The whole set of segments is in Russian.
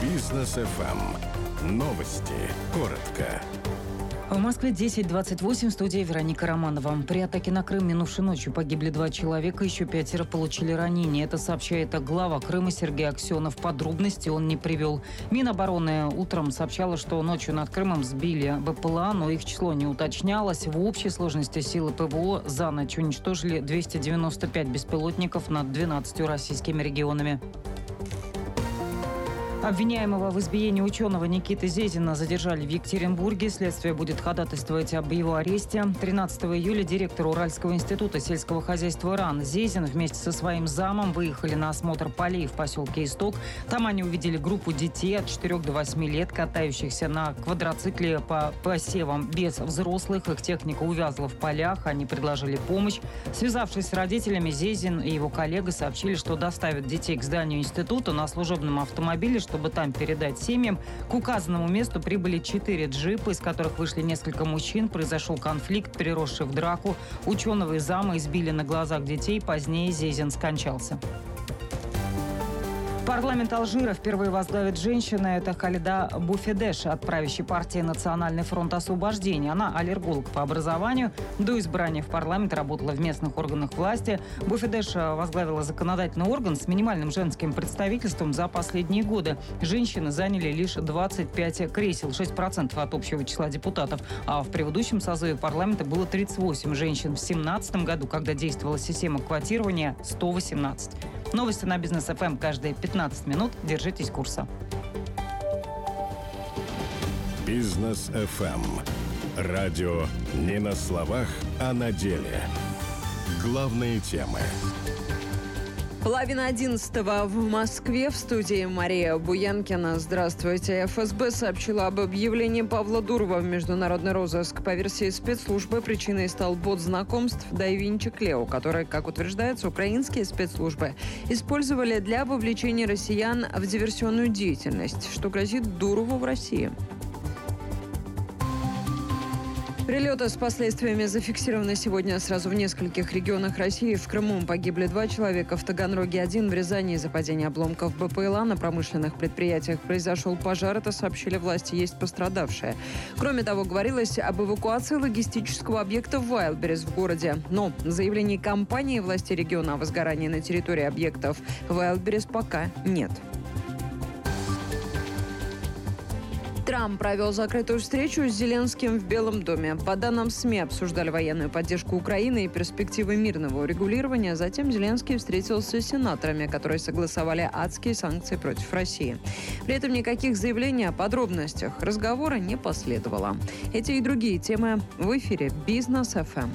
Бизнес ФМ. Новости. Коротко. В Москве 10:28, в студии Вероника Романова. При атаке на Крым минувшей ночью погибли 2 человека, еще 5 получили ранения. Это сообщает глава Крыма Сергей Аксенов. Подробности он не привел. Минобороны утром сообщала, что ночью над Крымом сбили БПЛА, но их число не уточнялось. В общей сложности силы ПВО за ночь уничтожили 295 беспилотников над 12 российскими регионами. Обвиняемого в избиении ученого Никиты Зезина задержали в Екатеринбурге. Следствие будет ходатайствовать об его аресте. 13 июля директор Уральского института сельского хозяйства РАН Зезин вместе со своим замом выехали на осмотр полей в поселке Исток. Там они увидели группу детей от 4 до 8 лет, катающихся на квадроцикле по посевам без взрослых. Их техника увязла в полях. Они предложили помощь. Связавшись с родителями, Зезин и его коллега сообщили, что доставят детей к зданию института на служебном автомобиле, чтобы там передать семьям. К указанному месту прибыли 4 джипа, из которых вышли несколько мужчин. Произошел конфликт, переросший в драку. Ученого и зама избили на глазах детей. Позднее Зезин скончался. Парламент Алжира впервые возглавит женщина. Это Халида Буфедеш от правящей партии «Национальный фронт освобождения». Она аллерголог по образованию. До избрания в парламент работала в местных органах власти. Буфедеш возглавила законодательный орган с минимальным женским представительством за последние годы. Женщины заняли лишь 25 кресел, 6% от общего числа депутатов. А в предыдущем созыве парламента было 38 женщин. В 2017 году, когда действовала система квотирования, 118. Новости на Бизнес ФМ каждые 15 минут. Держитесь курса. Бизнес ФМ. Радио не на словах, а на деле. Главные темы. 10:30 в Москве. В студии Мария Буянкина. Здравствуйте. ФСБ сообщила об объявлении Павла Дурова в международный розыск. По версии спецслужбы, причиной стал бот знакомств Дайвинчик Лео, который, как утверждается, украинские спецслужбы использовали для вовлечения россиян в диверсионную деятельность, что грозит Дурову в России. Прилеты с последствиями зафиксированы сегодня сразу в нескольких регионах России. В Крыму погибли 2 человека, в Таганроге 1, в Рязани из-за падения обломков БПЛА на промышленных предприятиях произошел пожар. Это сообщили власти, есть пострадавшие. Кроме того, говорилось об эвакуации логистического объекта Вайлдберрис в городе. Но заявлений компании власти региона о возгорании на территории объектов Вайлдберрис пока нет. Трамп провел закрытую встречу с Зеленским в Белом доме. По данным СМИ, обсуждали военную поддержку Украины и перспективы мирного урегулирования. Затем Зеленский встретился с сенаторами, которые согласовали адские санкции против России. При этом никаких заявлений о подробностях разговора не последовало. Эти и другие темы в эфире Бизнес ФМ.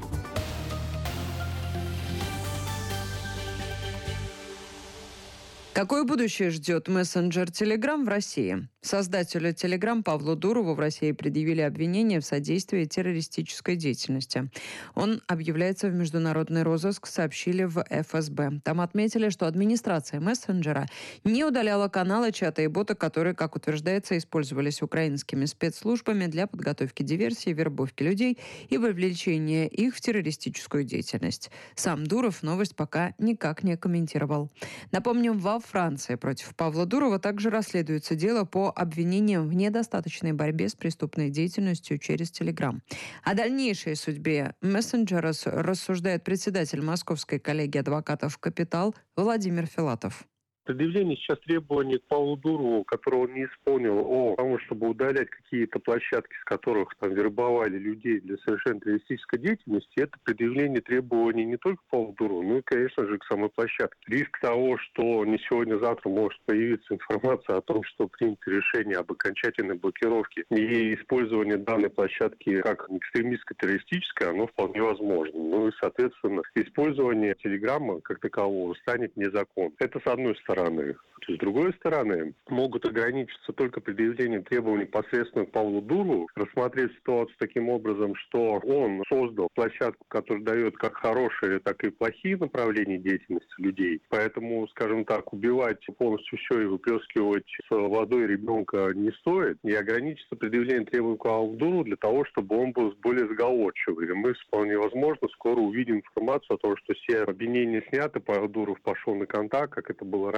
Какое будущее ждет мессенджер Telegram в России? Создателю Telegram Павлу Дурову в России предъявили обвинение в содействии террористической деятельности. Он объявляется в международный розыск, сообщили в ФСБ. Там отметили, что администрация мессенджера не удаляла каналы, чаты и боты, которые, как утверждается, использовались украинскими спецслужбами для подготовки диверсий, вербовки людей и вовлечения их в террористическую деятельность. Сам Дуров новость пока никак не комментировал. Напомним, во Франции против Павла Дурова также расследуется дело по обвинениям в недостаточной борьбе с преступной деятельностью через Telegram. О дальнейшей судьбе мессенджера рассуждает председатель Московской коллегии адвокатов «Капитал» Владимир Филатов. Предъявление сейчас требований к Павлу Дурову, которого он не исполнил, о том, чтобы удалять какие-то площадки, с которых там вербовали людей для совершения террористической деятельности, это предъявление требований не только к Павлу Дурову, но и, конечно же, к самой площадке. Риск того, что не сегодня-завтра может появиться информация о том, что принято решение об окончательной блокировке и использовании данной площадки как экстремистско-террористической, оно вполне возможно. Ну и, соответственно, использование Телеграма как такового станет незаконным. Это с одной стороны. С другой стороны, могут ограничиться только предъявлением требований непосредственно к Павлу Дурову, рассмотреть ситуацию таким образом, что он создал площадку, которая дает как хорошие, так и плохие направления деятельности людей. Поэтому, скажем так, убивать полностью все и выплескивать с водой ребенка не стоит. И ограничиться предъявлением требований к Павлу Дурову для того, чтобы он был более сговорчивый. И мы, вполне возможно, скоро увидим информацию о том, что все обвинения сняты, Павел Дуров пошел на контакт, как это было раньше,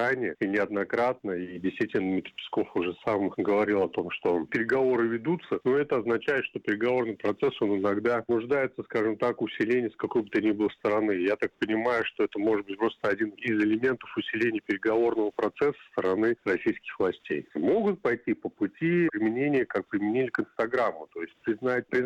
ранее и неоднократно, и действительно Дмитрий Песков уже сам говорил о том, что переговоры ведутся, но это означает, что переговорный процесс, он иногда нуждается, скажем так, в усилении с какой бы то ни было стороны. Я так понимаю, что это может быть просто один из элементов усиления переговорного процесса со стороны российских властей. Могут пойти по пути применения, как применили к Инстаграму, то есть признать